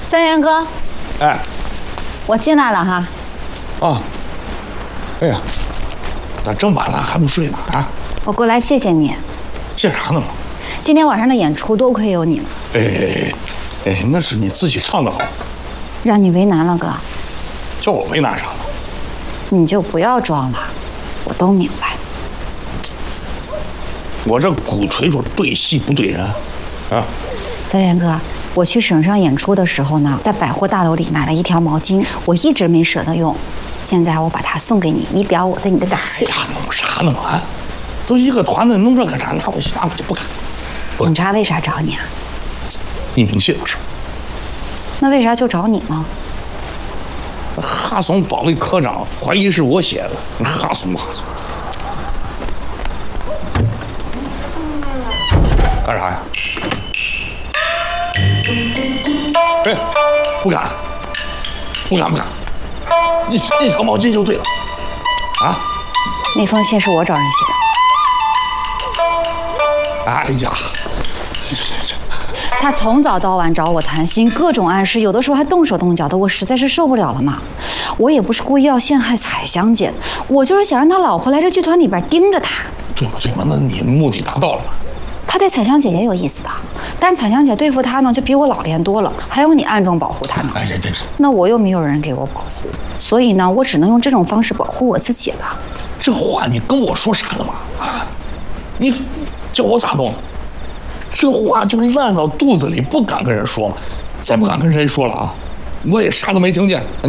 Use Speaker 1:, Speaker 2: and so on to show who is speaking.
Speaker 1: 三元哥，
Speaker 2: 哎，
Speaker 1: 我进来了哈。
Speaker 2: 啊，哎呀，咋这么晚了还不睡呢？啊，
Speaker 1: 我过来谢谢你。
Speaker 2: 谢啥呢？
Speaker 1: 今天晚上的演出多亏有你了。
Speaker 2: 哎，那是你自己唱的好，
Speaker 1: 让你为难了哥。
Speaker 2: 叫我为难啥了？
Speaker 1: 你就不要装了，我都明白。
Speaker 2: 我这鼓吹说对戏不对人，啊。
Speaker 1: 三元哥，我去省上演出的时候呢，在百货大楼里买了一条毛巾，我一直没舍得用，现在我把它送给你，以表我对你的感谢。
Speaker 2: 哎呀，弄啥呢啊？都一个团子，弄这干啥？那我就不干。
Speaker 1: 警察为啥找你啊？
Speaker 2: 你明谢的事。
Speaker 1: 那为啥就找你呢？
Speaker 2: 哈怂保卫科长怀疑是我写的，哈怂。干啥呀？哎，不敢，一条毛巾就对了。啊？
Speaker 1: 那封信是我找人写的。
Speaker 2: 哎呀，
Speaker 1: 他从早到晚找我谈心，各种暗示，有的时候还动手动脚的，我实在是受不了了嘛。我也不是故意要陷害彩香姐，我就是想让他老婆来这剧团里边盯着他。
Speaker 2: 对嘛，那你目的达到了嘛？
Speaker 1: 他对彩香姐也有意思的，但彩香姐对付他呢，就比我老练多了，还有你暗中保护他呢。
Speaker 2: 哎呀，真是。
Speaker 1: 那我又没有人给我保护，所以呢，我只能用这种方式保护我自己了。
Speaker 2: 这话你跟我说啥呢嘛？啊，你叫我咋弄？这话就烂到肚子里，不敢跟人说嘛。再不敢跟谁说了啊，我也啥都没听见。